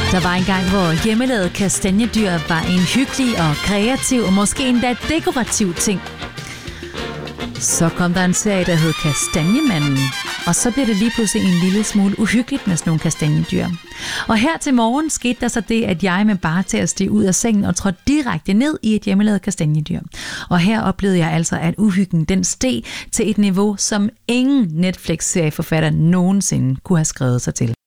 Der var engang, hvor hjemmelavet kastanjedyr var en hyggelig og kreativ og måske endda dekorativ ting. Så kom der en serie, der hed Kastanjemanden, og så blev det lige pludselig en lille smule uhyggeligt med sådan nogle kastanjedyr. Og her til morgen skete der så det, at jeg med bare til at stige ud af sengen og trådte direkte ned i et hjemmelavet kastanjedyr. Og her oplevede jeg altså, at uhyggen den steg til et niveau, som ingen Netflix-serieforfatter nogensinde kunne have skrevet sig til.